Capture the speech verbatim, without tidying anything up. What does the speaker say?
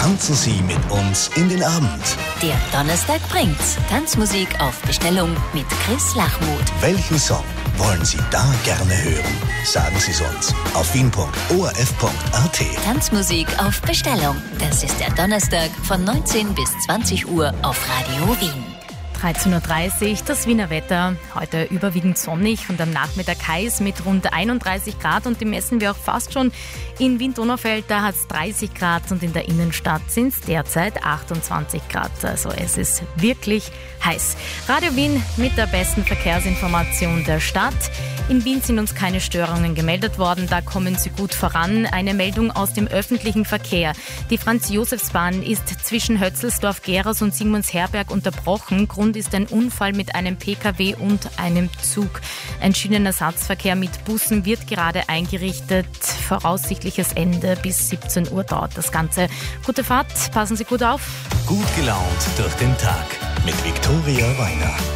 Tanzen Sie mit uns in den Abend. Der Donnerstag bringt's. Tanzmusik auf Bestellung mit Chris Lachmuth. Welchen Song wollen Sie da gerne hören? Sagen Sie es uns auf wien punkt o r f punkt a t. Tanzmusik auf Bestellung. Das ist der Donnerstag von neunzehn bis zwanzig Uhr auf Radio Wien. dreizehn Uhr dreißig, das Wiener Wetter. Heute überwiegend sonnig und am Nachmittag heiß mit rund einunddreißig Grad. Und die messen wir auch fast schon in Wien-Donaufeld. Da hat es dreißig Grad und in der Innenstadt sind es derzeit achtundzwanzig Grad. Also es ist wirklich heiß. Radio Wien mit der besten Verkehrsinformation der Stadt. In Wien sind uns keine Störungen gemeldet worden. Da kommen Sie gut voran. Eine Meldung aus dem öffentlichen Verkehr. Die Franz-Josefs-Bahn ist zwischen Hötzelsdorf-Geras und Sigmundsherberg unterbrochen. Grund ist ein Unfall mit einem P K W und einem Zug. Ein Schienenersatzverkehr mit Bussen wird gerade eingerichtet. Voraussichtliches Ende bis siebzehn Uhr dauert das Ganze. Gute Fahrt, passen Sie gut auf. Gut gelaunt durch den Tag mit Viktoria Weiner.